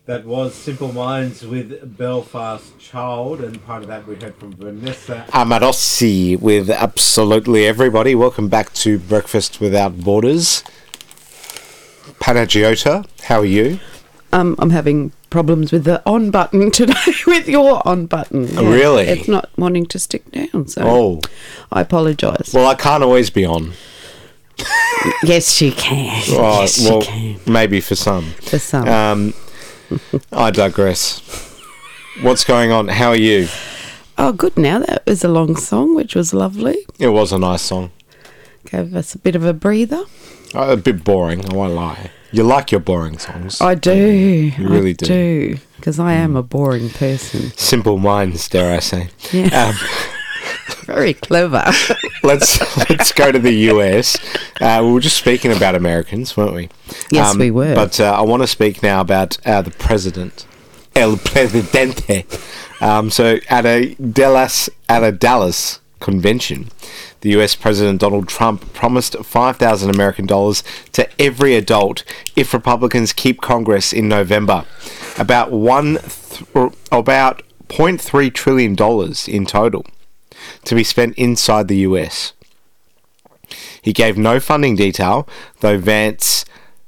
That was Simple Minds with Belfast Child, and part of that we heard from Vanessa Amarossi with Absolutely Everybody. Welcome back to Breakfast Without Borders. Panagiota, how are you? I'm having problems with the on button today, with your on button. Yeah. Really? It's not wanting to stick down, so I apologise. Well, I can't always be on. Yes, she can. Oh, yes, well, she can. maybe for some. For some. I digress. What's going on? How are you? Oh, good now. That was a long song, which was lovely. It was a nice song. Gave us a bit of a breather. A bit boring, I won't lie. You like your boring songs. I do. You really do. Because I am a boring person. Simple Minds, dare I say. Yeah. Very clever. Let's go to the US. We were just speaking about Americans, weren't we? Yes, we were. But I want to speak now about the president, El Presidente. So at a Dallas convention, the US President Donald Trump promised $5,000 American dollars to every adult if Republicans keep Congress in November. About $0.3 trillion in total to be spent inside the US. He gave no funding detail, though Vance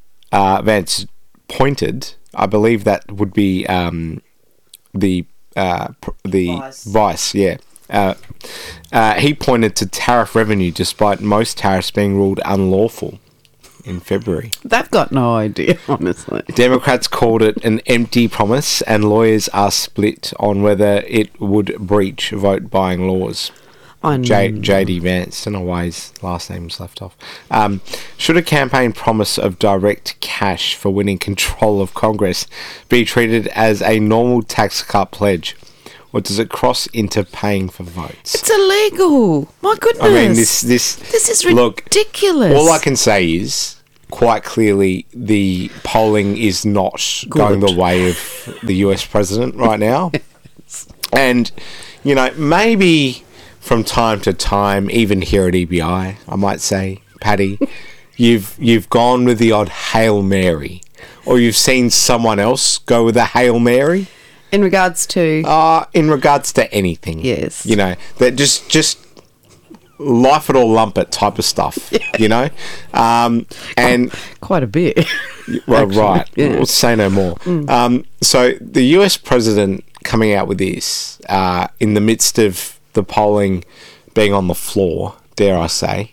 pointed. I believe that would be the Vice. Yeah. He pointed to tariff revenue, despite most tariffs being ruled unlawful in February. They've got no idea, honestly. Democrats called it an empty promise, and lawyers are split on whether it would breach vote-buying laws. J.D. Vance, don't know why his last name was left off. Should a campaign promise of direct cash for winning control of Congress be treated as a normal tax cut pledge? Or does it cross into paying for votes? It's illegal. My goodness. I mean, this is ridiculous. All I can say is, quite clearly, the polling is not going the way of the US president right now. And, you know, maybe from time to time, even here at EBI, I might say, Paddy, you've gone with the odd Hail Mary. Or you've seen someone else go with a Hail Mary. In regards to? In regards to anything. Yes. You know, that just life it or lump it type of stuff, you know? And quite a bit. Well, right. Yeah. We'll say no more. So the US president coming out with this in the midst of the polling being on the floor, dare I say,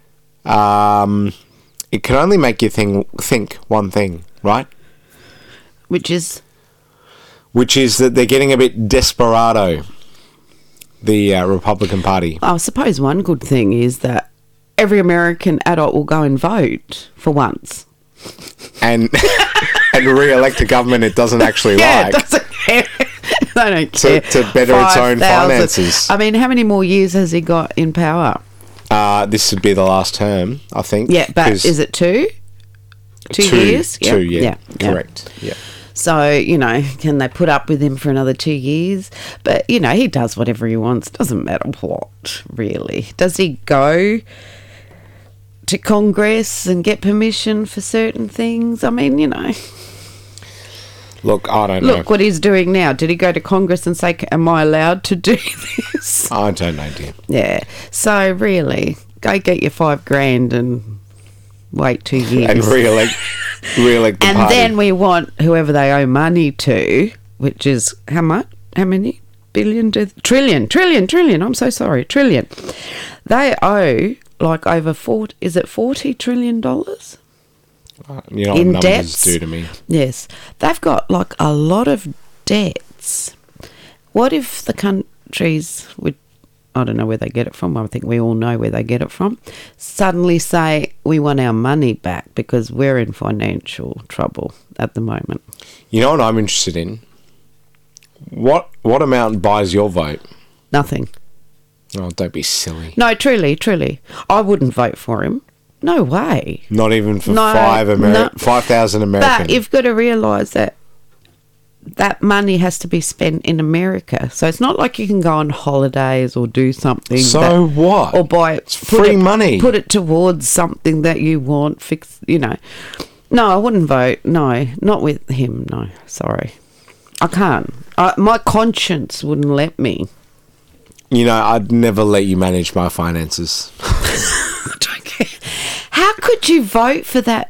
it can only make you think one thing, right? Which is that they're getting a bit desperado, the Republican Party. I suppose one good thing is that every American adult will go and vote for once. And re-elect a government it doesn't actually like. Doesn't care. They don't care. To better its own finances. I mean, how many more years has he got in power? This would be the last term, I think. Yeah, but is it 2? 2 years? 2, yeah. Correct. Yeah. So, you know, can they put up with him for another 2 years? But, you know, he does whatever he wants. Doesn't matter what, really. Does he go to Congress and get permission for certain things? I mean, you know. Look, I don't know. Look what he's doing now. Did he go to Congress and say, am I allowed to do this? I don't know, dear. Yeah. So, really, go get your $5,000 and wait 2 years. And re-elect the and party. then we want whoever they owe money to, which is how much? How many billion? Trillion. I'm so sorry. Trillion. They owe like over $40 trillion? You know what in numbers debts do to me. Yes. They've got like a lot of debts. What if the countries would, I don't know where they get it from, I think we all know where they get it from, suddenly say we want our money back because we're in financial trouble at the moment? You know what I'm interested in? What amount buys your vote? Nothing. Oh, don't be silly. No, truly. I wouldn't vote for him. No way. Not even for 5,000 American. But you've got to realise that money has to be spent in America. So it's not like you can go on holidays or do something. So what? Or buy it's free money. Put it towards something that you want. Fix, you know. No, I wouldn't vote. No, not with him. No, sorry. I can't. My conscience wouldn't let me. You know, I'd never let you manage my finances. I don't care. How could you vote for that?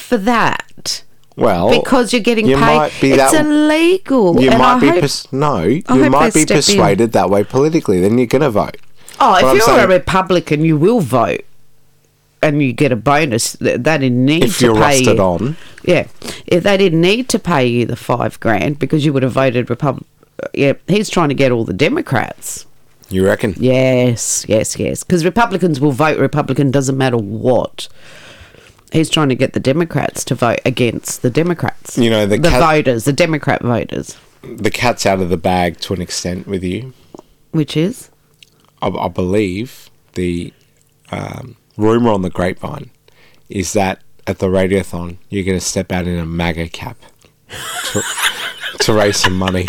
Well, Because you're getting you paid. might be It's that- illegal. You and might I be hope- you hope might they be step in. persuaded that way politically. Then you're going to vote. Oh, What I'm if you're saying- a Republican, you will vote, and you get a bonus. They didn't need If to you're pay rusted you. on, Yeah, if they didn't need to pay you the $5,000 because you would have voted Republican. Yeah, he's trying to get all the Democrats. you reckon? Yes. Because Republicans will vote Republican, doesn't matter what. He's trying to get the Democrats to vote against the Democrats. You know, the voters, the Democrat voters. The cat's out of the bag to an extent with you. Which is? I believe the rumour on the grapevine is that at the Radiothon, you're going to step out in a MAGA cap to raise some money.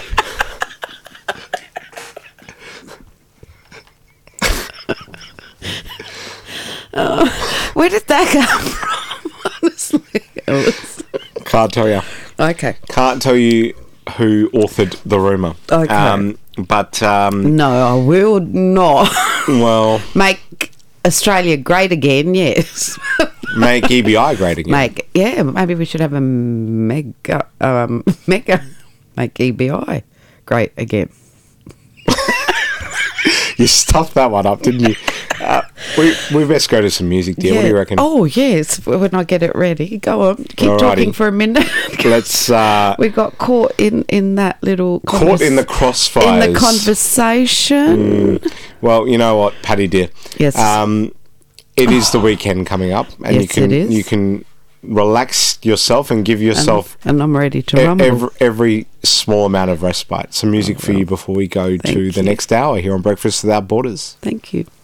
Where did that come from? Honestly, Ellis. Can't tell you. Okay. Can't tell you who authored the rumour. Okay. But, No, I will not well, make Australia great again. Yes. make EBI great again. Maybe we should have a mega make EBI great again. You stuffed that one up, didn't you? We best go to some music, dear. What do you reckon? Oh yes, when I get it ready. Go on, keep Alrighty. talking for a minute. Let's We got caught in that little caught in the crossfires. in the conversation. Well, you know what, Paddy dear. Yes. It is the weekend coming up, and Yes, it is. you can relax yourself and give yourself And I'm ready to rumble. every small amount of respite. Some music for you before we go to Thank the you. next hour here on Breakfast Without Borders. Thank you.